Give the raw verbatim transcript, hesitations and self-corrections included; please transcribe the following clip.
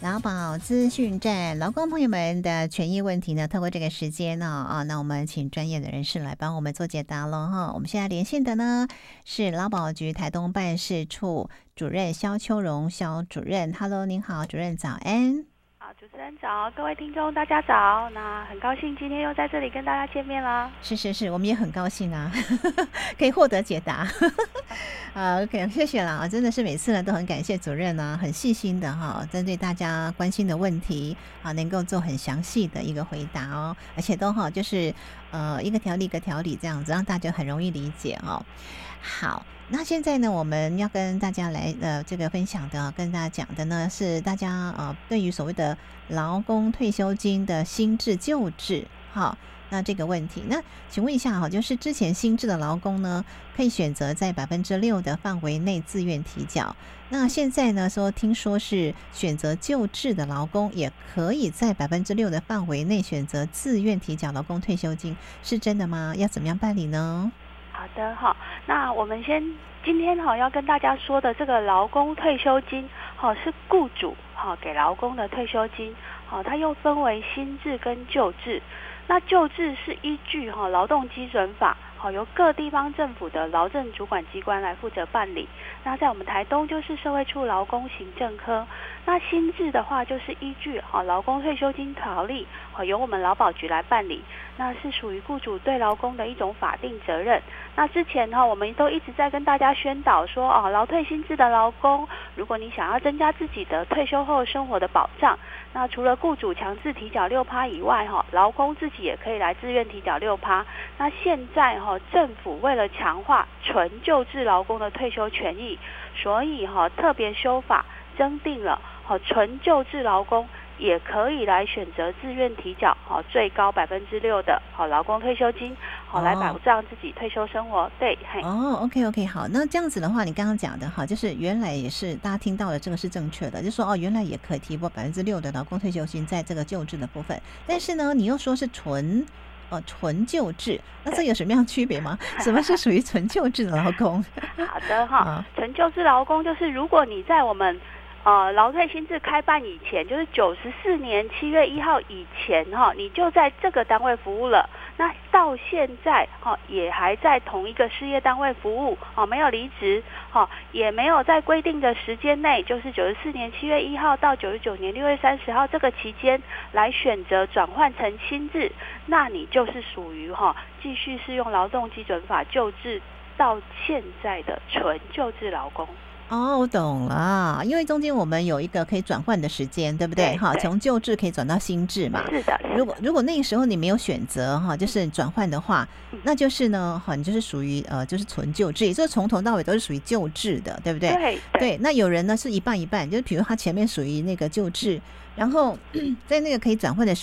劳保资讯站，劳工朋友们的权益问题呢，透过这个时间呢、哦，啊，那我们请专业的人士来帮我们做解答了哈。我们现在连线的呢是劳保局台东办事处主任萧秋荣萧主任。Hello， 您好，主任早安。 好，主持人早，各位听众大家早。那很高兴今天又在这里跟大家见面啦。 是是是，我们也很高兴啊，可以获得解答。啊 ，OK， 谢谢啦，真的是每次呢都很感谢主任呢、啊，很细心的哈，针对大家关心的问题啊，能够做很详细的一个回答哦，而且都好就是呃一个条例一个条理这样子，让大家很容易理解哦。好，那现在呢，我们要跟大家来呃这个分享的，跟大家讲的呢是大家呃对于所谓的劳工退休金的新制旧制，哈。那这个问题，那请问一下哈，就是之前新制的劳工呢，可以选择在百分之六的范围内自愿提缴。那现在呢，说听说是选择旧制的劳工，也可以在百分之六的范围内选择自愿提缴劳工退休金，是真的吗？要怎么样办理呢？ 好的哈，那我们先今天哈要跟大家说的这个劳工退休金，哈是雇主哈给劳工的退休金，好，它又分为新制跟旧制。那旧制是依据哈劳动基准法，好由各地方政府的劳政主管机关来负责办理。那在我们台东就是社会处劳工行政科。那新制的话就是依据好劳工退休金条例，好由我们劳保局来办理。那是属于雇主对劳工的一种法定责任。那之前哈我们都一直在跟大家宣导说，哦劳退新制的劳工，如果你想要增加自己的退休后生活的保障，那除了雇主强制提缴六趴以外，哈劳工自己也可以来自愿提缴六趴。那现在哈政府为了强化纯旧制劳工的退休权益，所以哈特别修法增订了，好纯旧制劳工也可以来选择自愿提缴，好最高百分之六的好劳工退休金，好来保障自己退休生活。对， 哦 ，OK OK， 好，那这样子的话，你刚刚讲的哈，就是原来也是大家听到的这个是正确的，就说哦，原来也可以提拨百分之六的劳工退休金在这个旧制的部分，但是呢，你又说是纯。哦，纯旧制，那这有什么样的区别吗？什么是属于纯旧制的劳工？ 好的哈，纯旧制劳工就是如果你在我们呃劳退新制开办以前，就是九十四年七月一号以前哈，你就在这个单位服务了。那到现在哈也还在同一个事业单位服务，哦没有离职，哈也没有在规定的时间内，就是九十四年七月一号到九十九年六月三十号这个期间来选择转换成新制，那你就是属于哈继续适用劳动基准法旧制到现在的纯旧制劳工。 哦，我懂了，因为中间我们有一个可以转换的时间，对不对？哈，从旧制可以转到新制嘛。 是的。 如果如果那个时候你没有选择哈，就是转换的话，嗯、那就是呢，哈，你就是属于呃，就是纯旧制，也就是从头到尾都是属于旧制的，对不对？ 对。 对，那有人呢是一半一半，就是比如他前面属于那个旧制，然后在那个可以转换的时候。